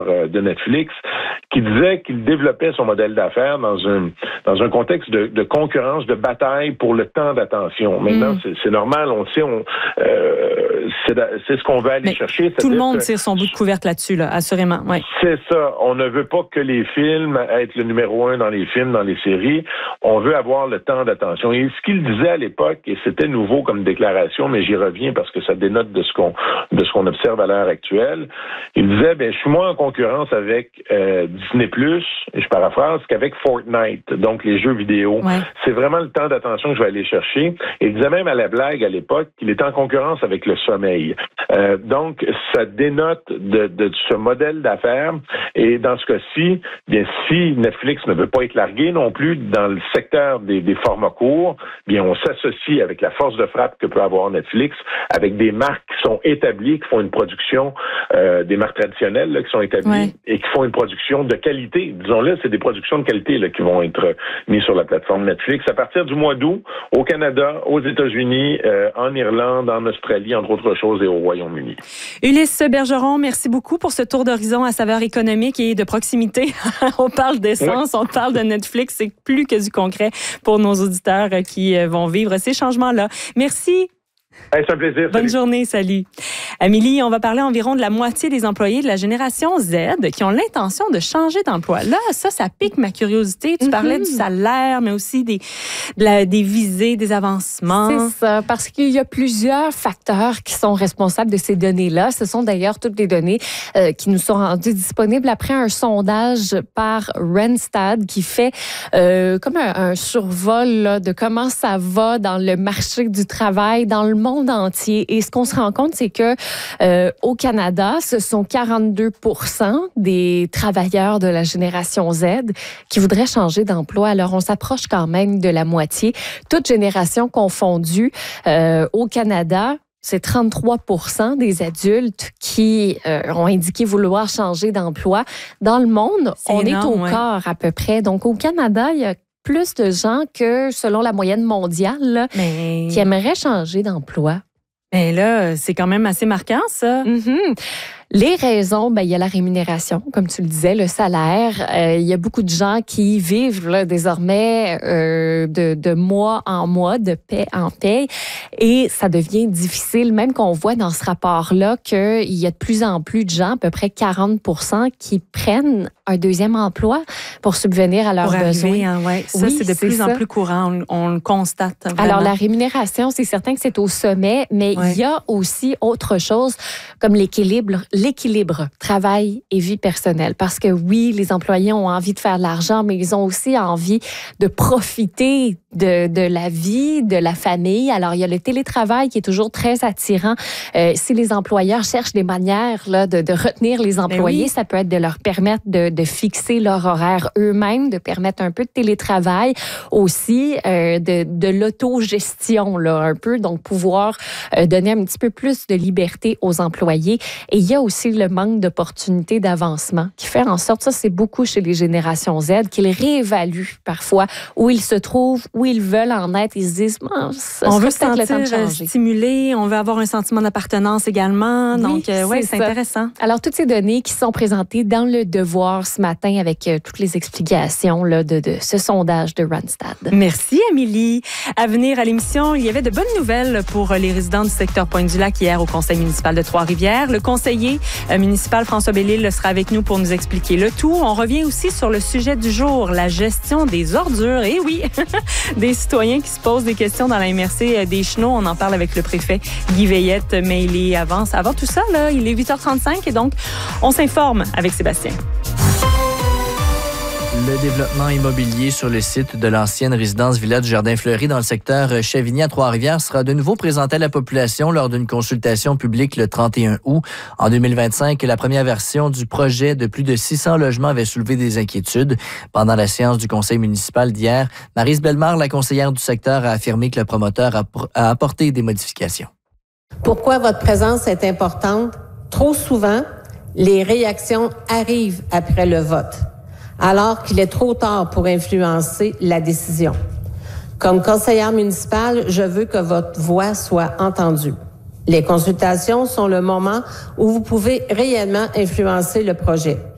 de Netflix, qui disait qu'il développait son modèle d'affaires dans un contexte de concurrence, de bataille pour le temps d'attention. Maintenant, c'est normal, on le sait, c'est ce qu'on veut aller chercher. Tout le monde tire son bout de couvercle là-dessus, là, assurément. Ouais. C'est ça. On ne veut pas que les films être le numéro 1 dans les films, dans les séries. On veut avoir le temps d'attention. Et ce qu'il disait à l'époque, et c'était nouveau comme déclaration, mais j'y reviens parce que ça dénote de ce qu'on observe à l'heure actuelle, il disait, je suis moins en concurrence avec Disney+, et je paraphrase, qu'avec Fortnite, donc les jeux vidéo. Ouais. C'est vraiment le temps d'attention que je vais aller chercher. Et il disait même à la blague à l'époque qu'il était en concurrence avec le sommeil. Donc, ça dénote de ce modèle d'affaires. Et dans ce cas-ci, bien, si Netflix ne veut pas être largué non plus dans le secteur des formats courts, bien, on s'associe avec la force de frappe que peut avoir Netflix, avec des marques qui sont établies, qui font une production, des marques traditionnelles là, qui sont établies et qui font une production de qualité. Disons-le, c'est des productions de qualité là, qui vont être mises sur la plateforme Netflix à partir du mois d'août au Canada, aux États-Unis, en Irlande, en Australie, entre autres choses, et au Royaume-Uni. Ulysse Bergeron, merci beaucoup pour ce tour d'horizon à saveur économique et de proximité. On parle d'essence, on parle de Netflix, c'est plus que du concret pour nos auditeurs qui vont vivre ces changements-là. Merci. C'est un plaisir. Bonne journée, salut. Amélie, on va parler environ de la moitié des employés de la génération Z qui ont l'intention de changer d'emploi. Là, ça pique ma curiosité. Tu parlais du salaire, mais aussi des visées, des avancements. C'est ça, parce qu'il y a plusieurs facteurs qui sont responsables de ces données-là. Ce sont d'ailleurs toutes les données qui nous sont rendues disponibles après un sondage par Randstad qui fait comme un survol là, de comment ça va dans le marché du travail, dans le monde entier. Et ce qu'on se rend compte, c'est que au Canada, ce sont 42% des travailleurs de la génération Z qui voudraient changer d'emploi. Alors, on s'approche quand même de la moitié. Toute génération confondue au Canada. C'est 33% des adultes qui ont indiqué vouloir changer d'emploi. Dans le monde, on est au quart à peu près. Donc, au Canada, il y a plus de gens que, selon la moyenne mondiale, là, qui aimeraient changer d'emploi. Mais là, c'est quand même assez marquant, ça. Les raisons, il y a la rémunération, comme tu le disais, le salaire. Il y a beaucoup de gens qui vivent là, désormais de mois en mois, de paie en paie. Et ça devient difficile, même qu'on voit dans ce rapport-là qu'il y a de plus en plus de gens, à peu près 40%, qui prennent un deuxième emploi pour subvenir à leurs besoins. Ça, c'est de plus en plus courant. On le constate vraiment. Alors, la rémunération, c'est certain que c'est au sommet, mais il y a aussi autre chose, comme l'équilibre travail et vie personnelle. Parce que oui, les employés ont envie de faire de l'argent, mais ils ont aussi envie de profiter de la vie, de la famille. Alors, il y a le télétravail qui est toujours très attirant. Si les employeurs cherchent des manières là, de retenir les employés, ça peut être de leur permettre de fixer leur horaire eux-mêmes, de permettre un peu de télétravail, aussi de l'autogestion, là, un peu, donc pouvoir donner un petit peu plus de liberté aux employés. Et il y a aussi le manque d'opportunités d'avancement qui fait en sorte, ça c'est beaucoup chez les générations Z, qu'ils réévaluent parfois où ils se trouvent, où ils veulent en être. Ils se disent, on veut se sentir stimulé, on veut avoir un sentiment d'appartenance également. Donc, c'est intéressant. Alors, toutes ces données qui sont présentées dans le Devoir ce matin avec toutes les explications là, de ce sondage de Randstad. Merci, Amélie. À venir à l'émission, il y avait de bonnes nouvelles pour les résidents du secteur Pointe-du-Lac hier au conseil municipal de Trois-Rivières. Le conseiller municipal François Bellil sera avec nous pour nous expliquer le tout. On revient aussi sur le sujet du jour, la gestion des ordures. Et oui, des citoyens qui se posent des questions dans la MRC des Chenaux. On en parle avec le préfet Guy Veillette, mais il est avant tout ça, là, il est 8h35 et donc on s'informe avec Sébastien. Le développement immobilier sur le site de l'ancienne résidence Villa du Jardin-Fleuri dans le secteur Chavigny à Trois-Rivières sera de nouveau présenté à la population lors d'une consultation publique le 31 août. En 2025, la première version du projet de plus de 600 logements avait soulevé des inquiétudes. Pendant la séance du conseil municipal d'hier, Maryse Bellemare, la conseillère du secteur, a affirmé que le promoteur a apporté des modifications. Pourquoi votre présence est importante? Trop souvent, les réactions arrivent après le vote, alors qu'il est trop tard pour influencer la décision. Comme conseillère municipale, je veux que votre voix soit entendue. Les consultations sont le moment où vous pouvez réellement influencer le projet.